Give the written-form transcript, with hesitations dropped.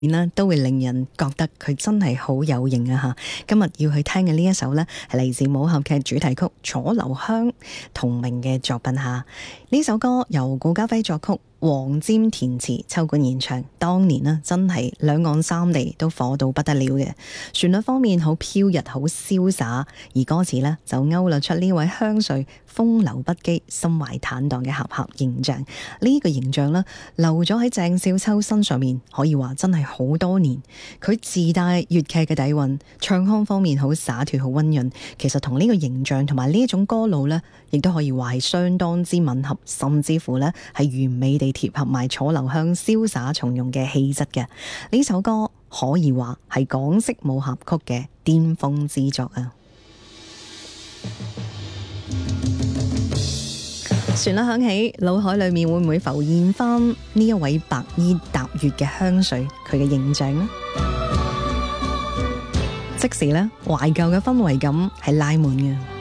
都會令人覺得佢真係好有型啊！今日要去聽嘅呢一首呢，係嚟自武俠劇主題曲《楚留香》同名嘅作品下。呢首歌由顧嘉輝作曲，黃霑填詞，秋官演唱。當年呢，真係兩岸三地都火到不得了嘅。旋律方面好飄逸，好瀟灑，而歌詞呢，就勾勒出呢位鄉帥風流不羈、心懷坦蕩嘅俠客形象。呢個形象呢，留咗喺鄭少秋身上面，可以話真係好多年。佢自帶粵劇嘅底蘊，唱腔方面好灑脫、好溫潤。其實同呢個形象同埋呢一種歌路呢，亦都可以話係相當之吻合，甚至乎呢係完美地貼合埋楚留香瀟灑從容嘅氣質嘅。呢首歌可以話係港式武俠曲嘅巔峰之作啊！旋律響起，腦海裏面會唔會浮現翻呢一位白衣踏月嘅鄉帥佢嘅形象呢？即時呢，懷舊嘅氛圍感係拉滿嘅。